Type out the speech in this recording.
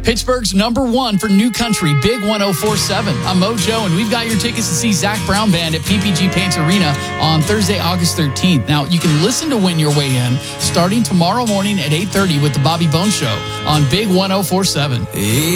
Pittsburgh's #1 for new country, Big 1047. I'm Mojo, and we've got your tickets to see Zach Brown Band at PPG Paints Arena on Thursday, August 13th. Now, you can listen to Win Your Way In starting tomorrow morning at 8:30 with the Bobby Bones Show on Big 1047.